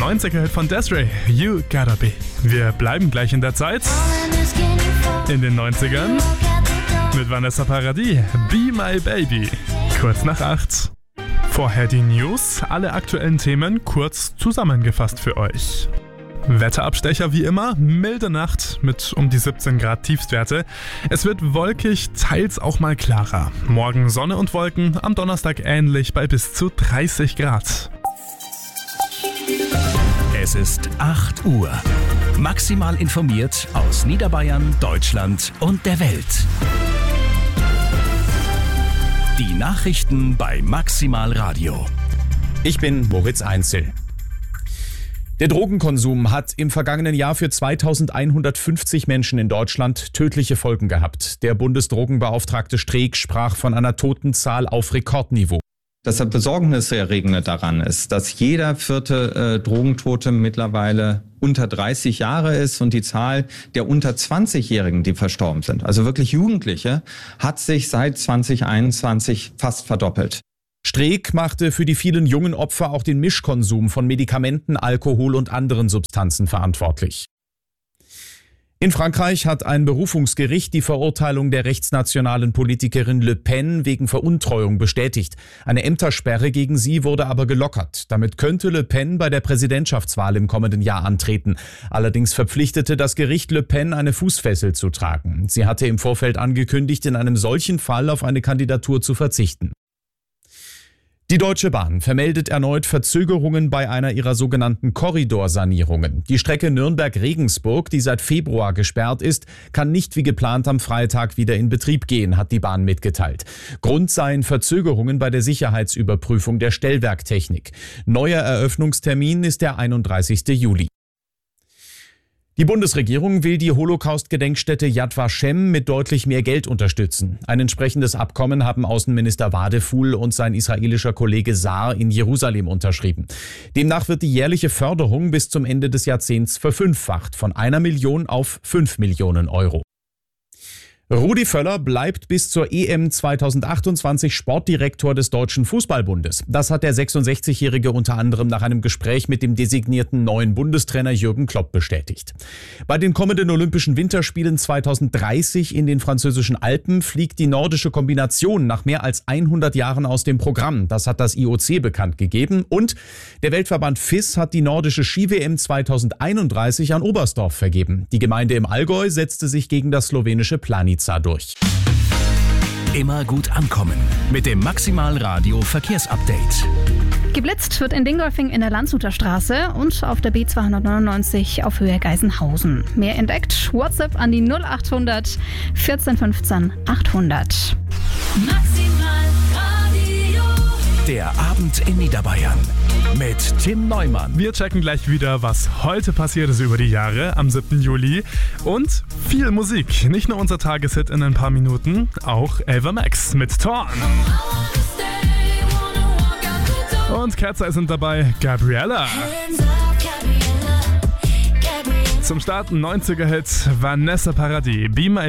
90er-Hit von Des'ree, You Gotta Be. Wir bleiben gleich in der Zeit, in den 90ern, mit Vanessa Paradis, Be My Baby. Kurz nach 8. Vorher die News, alle aktuellen Themen kurz zusammengefasst für euch. Wetterabstecher wie immer, milde Nacht mit um die 17 Grad Tiefstwerte. Es wird wolkig, teils auch mal klarer. Morgen Sonne und Wolken, am Donnerstag ähnlich bei bis zu 30 Grad. Es ist 8 Uhr. Maximal informiert aus Niederbayern, Deutschland und der Welt. Die Nachrichten bei Maximal Radio. Ich bin Moritz Einzel. Der Drogenkonsum hat im vergangenen Jahr für 2150 Menschen in Deutschland tödliche Folgen gehabt. Der Bundesdrogenbeauftragte Streeck sprach von einer Totenzahl auf Rekordniveau. Das Besorgniserregende daran ist, dass jeder vierte Drogentote mittlerweile unter 30 Jahre ist und die Zahl der unter 20-Jährigen, die verstorben sind, also wirklich Jugendliche, hat sich seit 2021 fast verdoppelt. Streeck machte für die vielen jungen Opfer auch den Mischkonsum von Medikamenten, Alkohol und anderen Substanzen verantwortlich. In Frankreich hat ein Berufungsgericht die Verurteilung der rechtsnationalen Politikerin Le Pen wegen Veruntreuung bestätigt. Eine Ämtersperre gegen sie wurde aber gelockert. Damit könnte Le Pen bei der Präsidentschaftswahl im kommenden Jahr antreten. Allerdings verpflichtete das Gericht Le Pen, eine Fußfessel zu tragen. Sie hatte im Vorfeld angekündigt, in einem solchen Fall auf eine Kandidatur zu verzichten. Die Deutsche Bahn vermeldet erneut Verzögerungen bei einer ihrer sogenannten Korridorsanierungen. Die Strecke Nürnberg-Regensburg, die seit Februar gesperrt ist, kann nicht wie geplant am Freitag wieder in Betrieb gehen, hat die Bahn mitgeteilt. Grund seien Verzögerungen bei der Sicherheitsüberprüfung der Stellwerktechnik. Neuer Eröffnungstermin ist der 31. Juli. Die Bundesregierung will die Holocaust-Gedenkstätte Yad Vashem mit deutlich mehr Geld unterstützen. Ein entsprechendes Abkommen haben Außenminister Wadefuhl und sein israelischer Kollege Saar in Jerusalem unterschrieben. Demnach wird die jährliche Förderung bis zum Ende des Jahrzehnts verfünffacht, von 1 Million auf 5 Millionen Euro. Rudi Völler bleibt bis zur EM 2028 Sportdirektor des Deutschen Fußballbundes. Das hat der 66-Jährige unter anderem nach einem Gespräch mit dem designierten neuen Bundestrainer Jürgen Klopp bestätigt. Bei den kommenden Olympischen Winterspielen 2030 in den französischen Alpen fliegt die nordische Kombination nach mehr als 100 Jahren aus dem Programm. Das hat das IOC bekannt gegeben. Und der Weltverband FIS hat die nordische Ski-WM 2031 an Oberstdorf vergeben. Die Gemeinde im Allgäu setzte sich gegen das slowenische Planica durch. Immer gut ankommen mit dem Maximal Radio Verkehrsupdate. Geblitzt wird in Dingolfing in der Landshuter Straße und auf der B299 auf Höhe Geisenhausen. Mehr entdeckt, WhatsApp an die 0800 14 15 800. Maximal Radio. Der Abend in Niederbayern mit Tim Neumann. Wir checken gleich wieder, was heute passiert ist über die Jahre am 7. Juli. Und viel Musik. Nicht nur unser Tageshit in ein paar Minuten, auch Ava Max mit Torn. Und Cat's sind dabei Gabriella. Zum Start ein 90er-Hit Vanessa Paradis, Be My